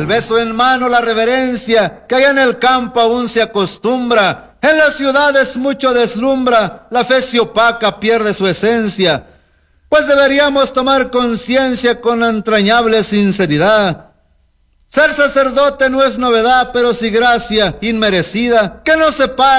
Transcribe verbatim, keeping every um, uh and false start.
El beso en mano, la reverencia, que allá en el campo aún se acostumbra. En las ciudades mucho deslumbra, la fe se opaca, pierde su esencia. Pues deberíamos tomar conciencia con entrañable sinceridad. Ser sacerdote no es novedad, pero sí gracia inmerecida, que no se paga.